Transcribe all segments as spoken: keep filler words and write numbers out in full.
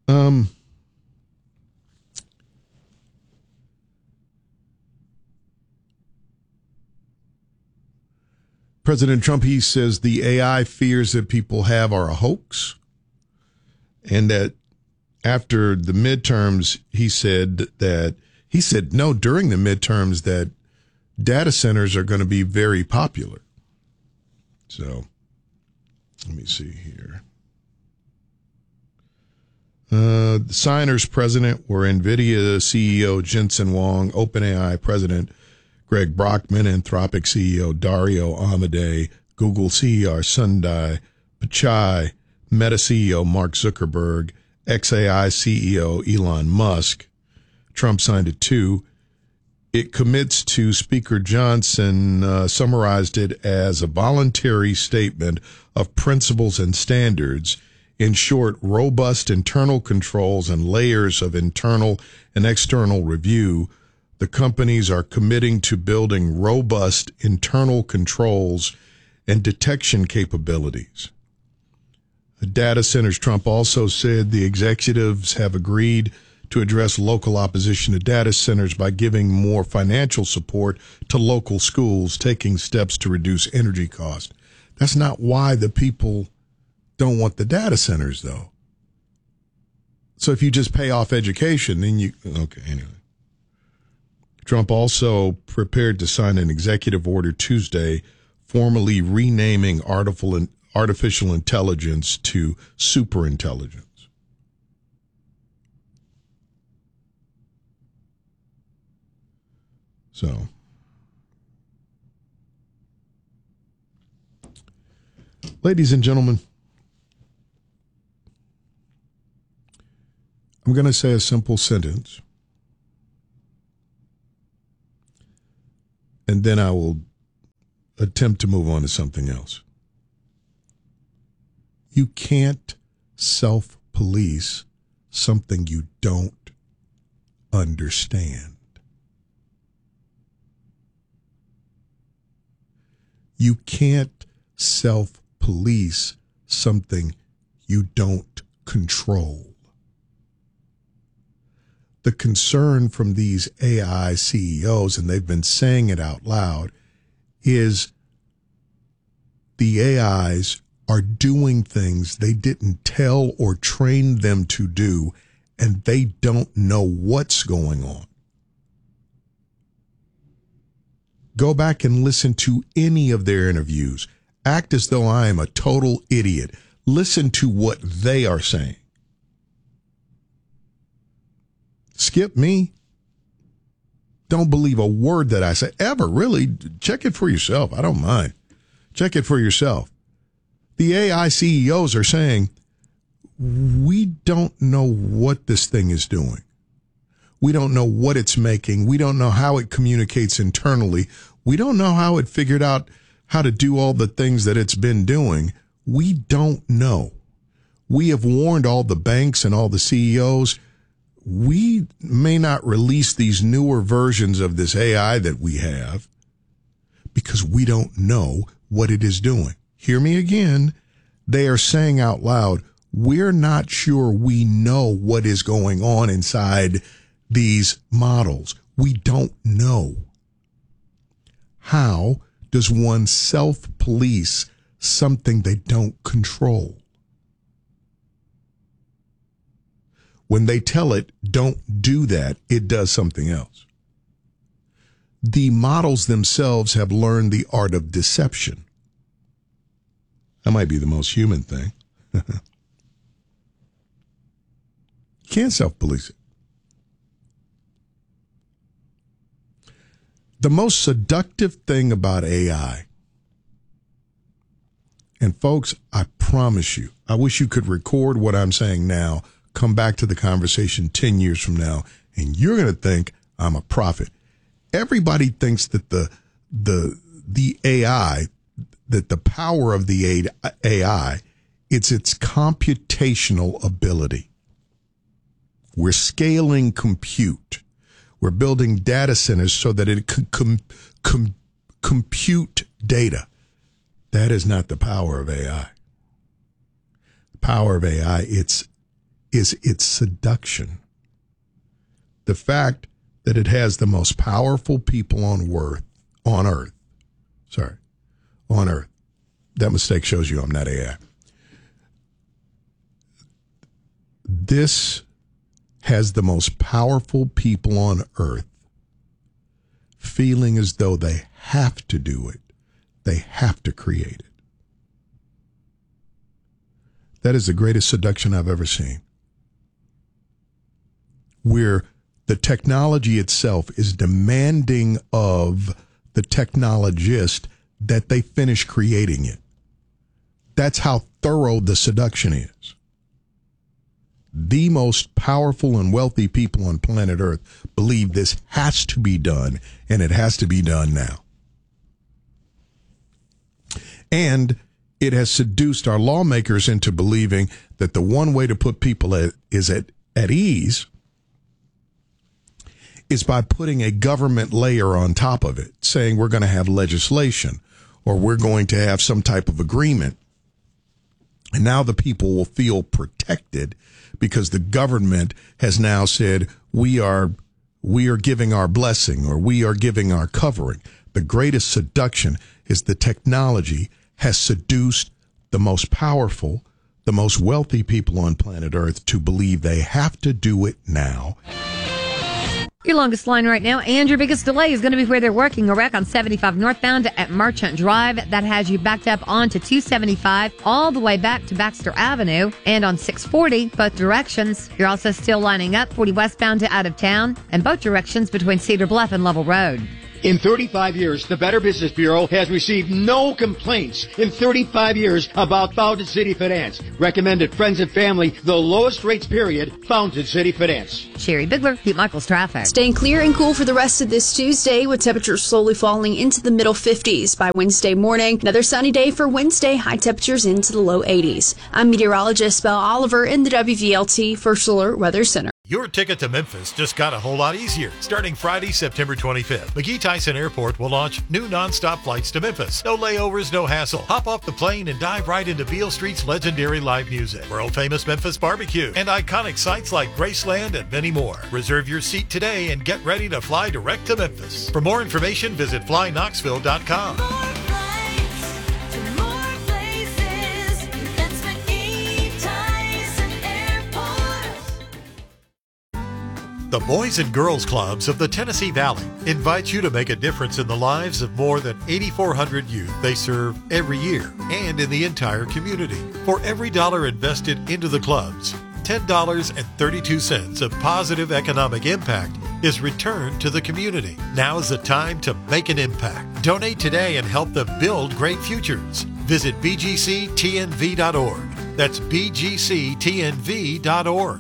Um, President Trump, he says the A I fears that people have are a hoax, and that after the midterms, he said that he said no during the midterms that data centers are going to be very popular. So let me see here. Uh, the signers president were NVIDIA C E O Jensen Huang, OpenAI president Greg Brockman, Anthropic C E O Dario Amodei, Google C E O Sundar Pichai, Meta C E O Mark Zuckerberg, X A I C E O Elon Musk. Trump signed it too. It commits to Speaker Johnson, uh, summarized it as a voluntary statement of principles and standards. In short, robust internal controls and layers of internal and external review. The companies are committing to building robust internal controls and detection capabilities. The data centers, Trump also said the executives have agreed to address local opposition to data centers by giving more financial support to local schools, taking steps to reduce energy costs. That's not why the people don't want the data centers, though. So if you just pay off education, then you, okay, anyway. Trump also prepared to sign an executive order Tuesday, formally renaming artificial intelligence to superintelligence. So, ladies and gentlemen, I'm going to say a simple sentence, and then I will attempt to move on to something else. You can't self-police something you don't understand. You can't self-police something you don't control. The concern from these A I C E Os, and they've been saying it out loud, is the A Is are doing things they didn't tell or train them to do, and they don't know what's going on. Go back and listen to any of their interviews. Act as though I am a total idiot. Listen to what they are saying. Skip me. Don't believe a word that I say, ever, really. Check it for yourself. I don't mind. Check it for yourself. The A I C E Os are saying, we don't know what this thing is doing. We don't know what it's making. We don't know how it communicates internally. We don't know how it figured out how to do all the things that it's been doing. We don't know. We have warned all the banks and all the C E Os, we may not release these newer versions of this A I that we have because we don't know what it is doing. Hear me again. They are saying out loud, we're not sure we know what is going on inside these models. We don't know. How does one self-police something they don't control? When they tell it, don't do that, it does something else. The models themselves have learned the art of deception. That might be the most human thing. You can't self-police it. The most seductive thing about A I, and folks, I promise you, I wish you could record what I'm saying now, come back to the conversation ten years from now, and you're going to think I'm a prophet. Everybody thinks that the the the A I, that the power of the A I, it's its computational ability. We're scaling compute. We're building data centers so that it could com, com, compute data. That is not the power of A I. The power of A I, it's is its seduction. The fact that it has the most powerful people on earth, on earth, sorry, on earth. That mistake shows you I'm not A I. This has the most powerful people on earth feeling as though they have to do it. They have to create it. That is the greatest seduction I've ever seen. Where the technology itself is demanding of the technologist that they finish creating it. That's how thorough the seduction is. The most powerful and wealthy people on planet Earth believe this has to be done, and it has to be done now. And it has seduced our lawmakers into believing that the one way to put people at, is at, at ease is by putting a government layer on top of it, saying we're going to have legislation or we're going to have some type of agreement. And now the people will feel protected because the government has now said we are we are giving our blessing or we are giving our covering. The greatest seduction is the technology has seduced the most powerful, the most wealthy people on planet Earth to believe they have to do it now. Your longest line right now, and your biggest delay is going to be where they're working a wreck on seventy-five northbound at Merchant Drive. That has you backed up onto two seventy-five all the way back to Baxter Avenue, and on six forty, both directions. You're also still lining up forty westbound to out of town, and both directions between Cedar Bluff and Level Road. In thirty-five years, the Better Business Bureau has received no complaints in thirty-five years about Fountain City Finance. Recommended friends and family, the lowest rates period, Fountain City Finance. Sherry Bigler, Pete Michaels Traffic. Staying clear and cool for the rest of this Tuesday with temperatures slowly falling into the middle fifties by Wednesday morning. Another sunny day for Wednesday, high temperatures into the low eighties. I'm meteorologist Belle Oliver in the W V L T First Alert Weather Center. Your ticket to Memphis just got a whole lot easier. Starting Friday, September twenty-fifth, McGee Tyson Airport will launch new nonstop flights to Memphis. No layovers, no hassle. Hop off the plane and dive right into Beale Street's legendary live music, world-famous Memphis barbecue, and iconic sites like Graceland and many more. Reserve your seat today and get ready to fly direct to Memphis. For more information, visit fly knoxville dot com. The Boys and Girls Clubs of the Tennessee Valley invite you to make a difference in the lives of more than eighty-four hundred youth they serve every year and in the entire community. For every dollar invested into the clubs, ten dollars and thirty-two cents of positive economic impact is returned to the community. Now is the time to make an impact. Donate today and help them build great futures. Visit b g c t n v dot org. That's b g c t n v dot org.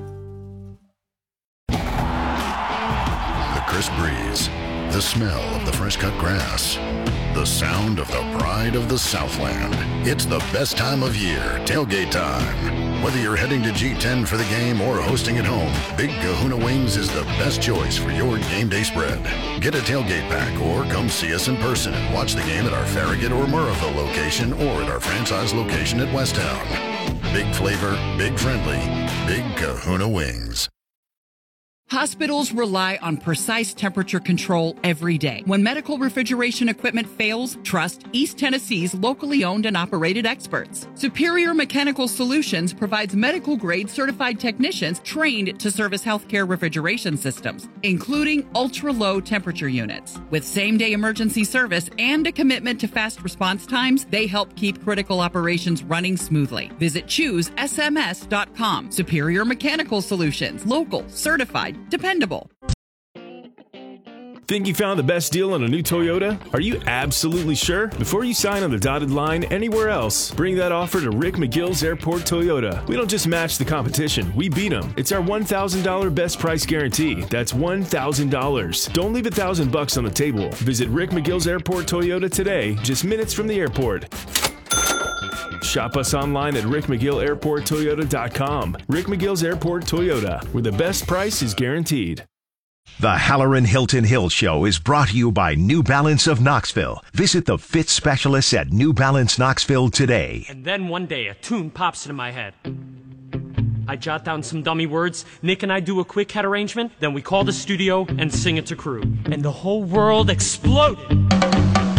Crisp breeze, the smell of the fresh-cut grass, the sound of the pride of the Southland. It's the best time of year, tailgate time. Whether you're heading to G ten for the game or hosting at home, Big Kahuna Wings is the best choice for your game day spread. Get a tailgate pack or come see us in person and watch the game at our Farragut or Murrahville location or at our franchise location at Westtown. Big flavor, big friendly, Big Kahuna Wings. Hospitals rely on precise temperature control every day. When medical refrigeration equipment fails, trust East Tennessee's locally owned and operated experts. Superior Mechanical Solutions provides medical-grade certified technicians trained to service healthcare refrigeration systems, including ultra-low temperature units. With same-day emergency service and a commitment to fast response times, they help keep critical operations running smoothly. Visit choose S M S dot com. Superior Mechanical Solutions. Local, certified, dependable. Think you found the best deal on a new Toyota? Are you absolutely sure? Before you sign on the dotted line anywhere else, bring that offer to Rick McGill's Airport Toyota. We don't just match the competition, we beat them. It's our one thousand dollars best price guarantee. That's one thousand dollars. Don't leave a thousand bucks on the table. Visit Rick McGill's Airport Toyota today, just minutes from the airport. Shop us online at rick mcgill airport toyota dot com. Rick McGill's Airport Toyota, where the best price is guaranteed. The Halloran Hilton Hill Show is brought to you by New Balance of Knoxville. Visit the fit specialists at New Balance Knoxville today. And then one day a tune pops into my head. I jot down some dummy words, Nick and I do a quick head arrangement, then we call the studio and sing it to crew. And the whole world exploded.